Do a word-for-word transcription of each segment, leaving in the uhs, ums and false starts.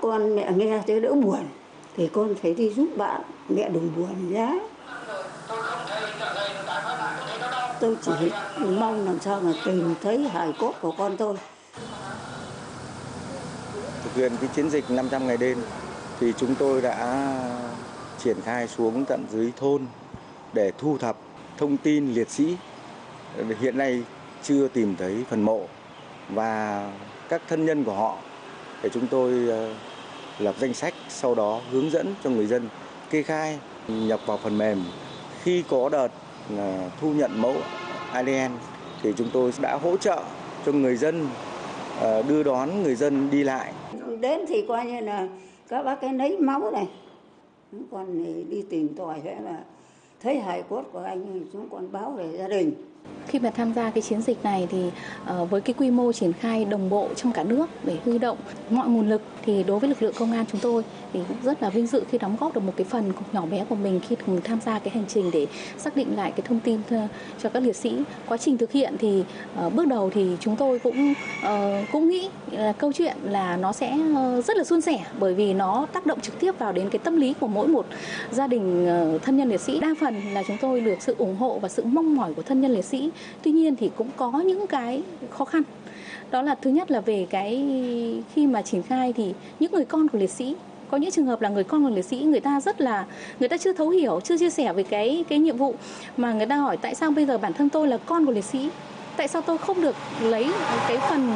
con mẹ nghe thế đỡ buồn, thì con phải đi giúp bạn, mẹ đừng buồn nhé. Tôi chỉ mong làm sao mà tìm thấy hài cốt của con tôi. Thực hiện cái chiến dịch năm trăm ngày đêm thì chúng tôi đã triển khai xuống tận dưới thôn để thu thập thông tin liệt sĩ. Hiện nay chưa tìm thấy phần mộ và các thân nhân của họ, để chúng tôi lập danh sách, sau đó hướng dẫn cho người dân kê khai, nhập vào phần mềm. Khi có đợt thu nhận mẫu a đê en thì chúng tôi đã hỗ trợ cho người dân, đưa đón người dân đi lại. Đến thì coi như là các bác cái lấy máu này, chúng con đi tìm tòi thế là thấy hài cốt của anh, chúng con báo về gia đình. Khi mà tham gia cái chiến dịch này thì uh, với cái quy mô triển khai đồng bộ trong cả nước để huy động mọi nguồn lực, thì đối với lực lượng công an chúng tôi thì cũng rất là vinh dự khi đóng góp được một cái phần nhỏ bé của mình khi cùng tham gia cái hành trình để xác định lại cái thông tin cho các liệt sĩ. Quá trình thực hiện thì uh, bước đầu thì chúng tôi cũng uh, cũng nghĩ là câu chuyện là nó sẽ uh, rất là suôn sẻ, bởi vì nó tác động trực tiếp vào đến cái tâm lý của mỗi một gia đình uh, thân nhân liệt sĩ. Đa phần là chúng tôi được sự ủng hộ và sự mong mỏi của thân nhân liệt sĩ. Tuy nhiên thì cũng có những cái khó khăn. Đó là thứ nhất là về cái khi mà triển khai thì những người con của liệt sĩ, có những trường hợp là người con của liệt sĩ người ta rất là người ta chưa thấu hiểu, chưa chia sẻ về cái cái nhiệm vụ, mà người ta hỏi tại sao bây giờ bản thân tôi là con của liệt sĩ, tại sao tôi không được lấy cái phần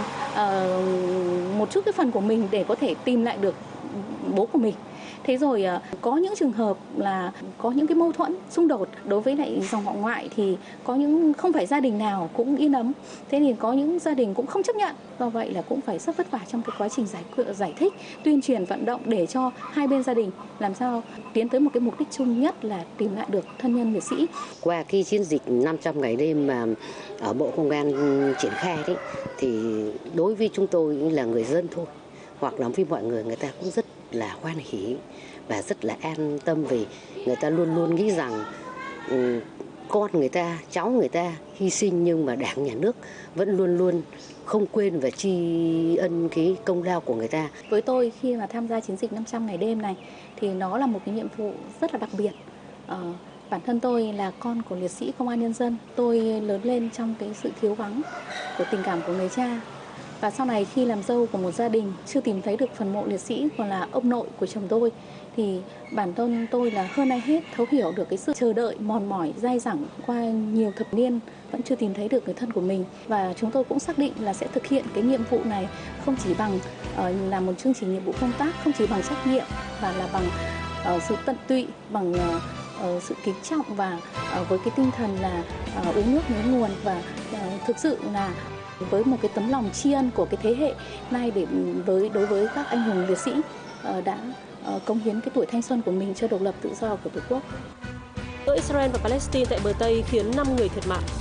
uh, một chút cái phần của mình để có thể tìm lại được bố của mình. Thế rồi có những trường hợp là có những cái mâu thuẫn, xung đột đối với lại dòng họ ngoại, thì có những không phải gia đình nào cũng yên ấm. Thế thì có những gia đình cũng không chấp nhận. Do vậy là cũng phải rất vất vả trong cái quá trình giải giải thích, tuyên truyền, vận động để cho hai bên gia đình làm sao tiến tới một cái mục đích chung nhất là tìm lại được thân nhân liệt sĩ. Qua cái chiến dịch năm trăm ngày đêm mà ở Bộ Công an triển khai đấy, thì đối với chúng tôi là người dân thôi, hoặc là với mọi người, người ta cũng rất là hoan hỉ và rất là an tâm, vì người ta luôn luôn nghĩ rằng um, con người ta, cháu người ta hy sinh, nhưng mà Đảng, Nhà nước vẫn luôn luôn không quên và tri ân cái công lao của người ta. Với tôi khi mà tham gia chiến dịch năm trăm ngày đêm này thì nó là một cái nhiệm vụ rất là đặc biệt. Ờ, bản thân tôi là con của liệt sĩ công an nhân dân, tôi lớn lên trong cái sự thiếu vắng của tình cảm của người cha. Và sau này khi làm dâu của một gia đình chưa tìm thấy được phần mộ liệt sĩ, còn là ông nội của chồng tôi, thì bản thân tôi là hơn ai hết thấu hiểu được cái sự chờ đợi mòn mỏi dai dẳng qua nhiều thập niên vẫn chưa tìm thấy được người thân của mình. Và chúng tôi cũng xác định là sẽ thực hiện cái nhiệm vụ này không chỉ bằng uh, là một chương trình nhiệm vụ công tác, không chỉ bằng trách nhiệm, và là bằng uh, sự tận tụy, bằng uh, uh, sự kính trọng, và uh, với cái tinh thần là uh, uống nước nhớ nguồn, và uh, thực sự là với một cái tấm lòng tri ân của cái thế hệ nay để với đối với các anh hùng liệt sĩ uh, đã uh, cống hiến cái tuổi thanh xuân của mình cho độc lập tự do của Tổ quốc. Ở Israel và Palestine tại bờ Tây khiến năm người thiệt mạng.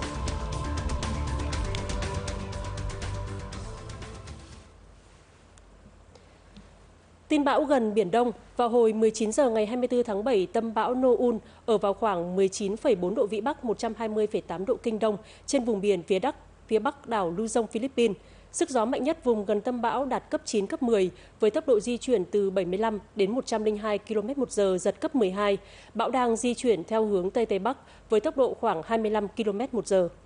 Tin bão gần Biển Đông. Vào hồi mười chín giờ ngày hai mươi tư tháng bảy, tâm bão Noun ở vào khoảng mười chín phẩy bốn độ Vĩ Bắc, một trăm hai mươi phẩy tám độ Kinh Đông trên vùng biển phía Bắc, phía Bắc đảo Luzon, Philippines. Sức gió mạnh nhất vùng gần tâm bão đạt cấp chín, cấp mười, với tốc độ di chuyển từ bảy mươi lăm đến một trăm lẻ hai ki lô mét một giờ, giật cấp mười hai. Bão đang di chuyển theo hướng Tây Tây Bắc với tốc độ khoảng hai mươi lăm ki lô mét một giờ.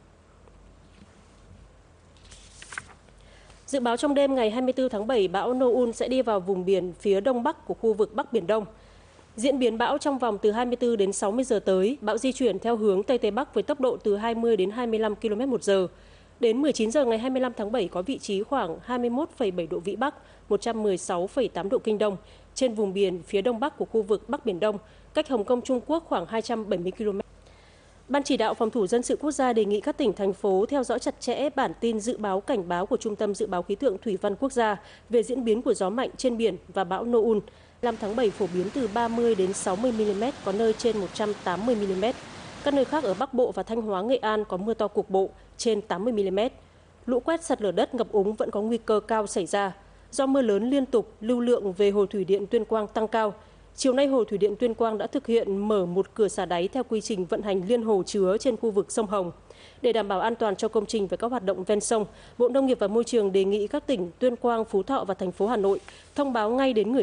Dự báo trong đêm ngày hai mươi tư tháng bảy, bão Noun sẽ đi vào vùng biển phía đông bắc của khu vực Bắc Biển Đông. Diễn biến bão trong vòng từ hai mươi tư đến sáu mươi giờ tới, bão di chuyển theo hướng Tây Tây Bắc với tốc độ từ hai mươi đến hai mươi lăm ki lô mét một giờ. Đến mười chín giờ ngày hai mươi lăm tháng bảy có vị trí khoảng hai mươi mốt phẩy bảy độ Vĩ Bắc, một trăm mười sáu phẩy tám độ Kinh Đông trên vùng biển phía đông bắc của khu vực Bắc Biển Đông, cách Hồng Kông, Trung Quốc khoảng hai trăm bảy mươi ki lô mét. Ban chỉ đạo phòng thủ dân sự quốc gia đề nghị các tỉnh, thành phố theo dõi chặt chẽ bản tin dự báo cảnh báo của Trung tâm Dự báo Khí tượng Thủy văn Quốc gia về diễn biến của gió mạnh trên biển và bão Noun. năm tháng bảy phổ biến từ ba mươi đến sáu mươi mi li mét, có nơi trên một trăm tám mươi mi li mét. Các nơi khác ở Bắc Bộ và Thanh Hóa, Nghệ An có mưa to cục bộ trên tám mươi mi li mét. Lũ quét, sạt lở đất, ngập úng vẫn có nguy cơ cao xảy ra. Do mưa lớn liên tục, lưu lượng về hồ thủy điện Tuyên Quang tăng cao. Chiều nay, Hồ Thủy điện Tuyên Quang đã thực hiện mở một cửa xả đáy theo quy trình vận hành liên hồ chứa trên khu vực sông Hồng. Để đảm bảo an toàn cho công trình và các hoạt động ven sông, Bộ Nông nghiệp và Môi trường đề nghị các tỉnh Tuyên Quang, Phú Thọ và thành phố Hà Nội thông báo ngay đến người